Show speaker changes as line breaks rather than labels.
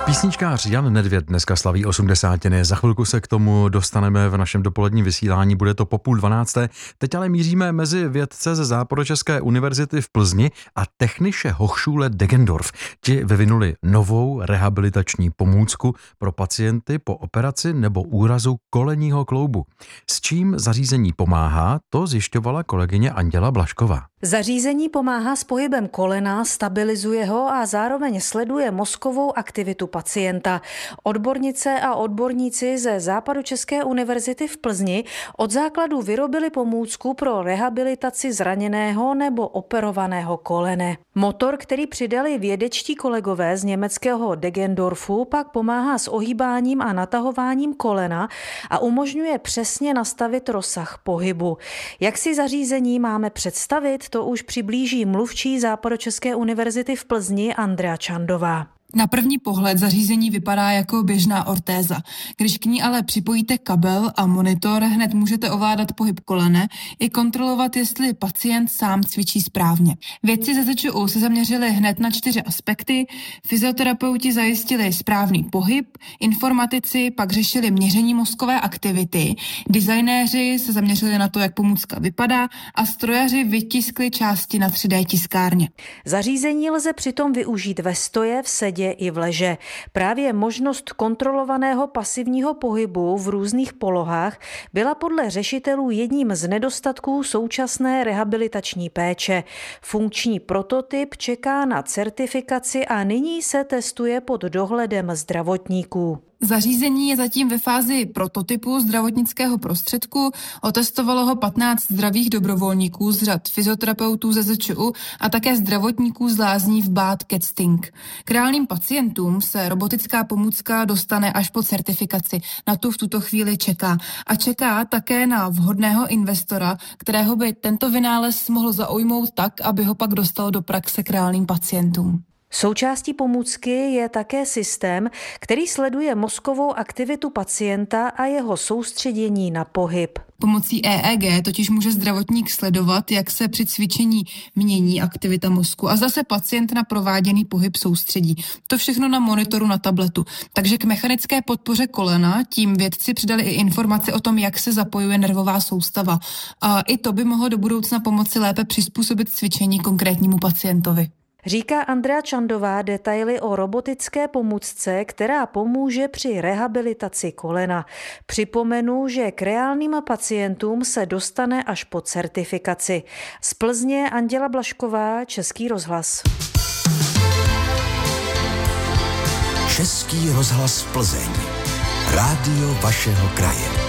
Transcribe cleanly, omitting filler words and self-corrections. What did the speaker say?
Písničkář Jan Nedvěd dneska slaví 80. Za chvilku se k tomu dostaneme v našem dopoledním vysílání, bude to po 11:30. Teď ale míříme mezi vědce ze Západočeské univerzity v Plzni a Technische Hochschule Deggendorf. Ti vyvinuli novou rehabilitační pomůcku pro pacienty po operaci nebo úrazu kolenního kloubu. S čím zařízení pomáhá, to zjišťovala kolegyně Anděla Blašková.
Zařízení pomáhá s pohybem kolena, stabilizuje ho a zároveň sleduje mozkovou aktivitu pacienta. Odbornice a odborníci ze Západočeské univerzity v Plzni od základu vyrobili pomůcku pro rehabilitaci zraněného nebo operovaného kolene. Motor, který přidali vědečtí kolegové z německého Deggendorfu, pak pomáhá s ohýbáním a natahováním kolena a umožňuje přesně nastavit rozsah pohybu. Jak si zařízení máme představit, to už přiblíží mluvčí Západočeské univerzity v Plzni Andrea Čandová.
Na první pohled zařízení vypadá jako běžná ortéza. Když k ní ale připojíte kabel a monitor, hned můžete ovládat pohyb kolene i kontrolovat, jestli pacient sám cvičí správně. Vědci ze ZČU se zaměřili hned na 4 aspekty. Fyzioterapeuti zajistili správný pohyb, informatici pak řešili měření mozkové aktivity, designéři se zaměřili na to, jak pomůcka vypadá a strojaři vytiskli části na 3D tiskárně.
Zařízení lze přitom využít ve stoje, v sedě i v leže. Právě možnost kontrolovaného pasivního pohybu v různých polohách byla podle řešitelů jedním z nedostatků současné rehabilitační péče. Funkční prototyp čeká na certifikaci a nyní se testuje pod dohledem zdravotníků.
Zařízení je zatím ve fázi prototypu zdravotnického prostředku. Otestovalo ho 15 zdravých dobrovolníků z řad fyzioterapeutů ze ZČU a také zdravotníků z lázní v Bad Ketzting. K reálným pacientům se robotická pomůcka dostane až po certifikaci. Na tu v tuto chvíli čeká. A čeká také na vhodného investora, kterého by tento vynález mohl zaujmout tak, aby ho pak dostal do praxe k reálným pacientům.
Součástí pomůcky je také systém, který sleduje mozkovou aktivitu pacienta a jeho soustředění na pohyb.
Pomocí EEG totiž může zdravotník sledovat, jak se při cvičení mění aktivita mozku a zase pacient na prováděný pohyb soustředí. To všechno na monitoru na tabletu. Takže k mechanické podpoře kolena tím vědci přidali i informace o tom, jak se zapojuje nervová soustava. A i to by mohlo do budoucna pomoci lépe přizpůsobit cvičení konkrétnímu pacientovi.
Říká Andrea Čandová detaily o robotické pomůcce, která pomůže při rehabilitaci kolena. Připomenu, že k reálným pacientům se dostane až po certifikaci. Z Plzně Anděla Blašková, Český rozhlas.
Český rozhlas Plzeň. Rádio vašeho kraje.